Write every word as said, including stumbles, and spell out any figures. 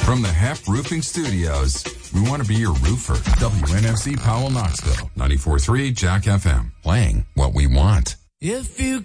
From the Heft Roofing Studios, we want to be your roofer. W N F C Powell, Knoxville, ninety-four point three Jack F M. Playing what we want. If you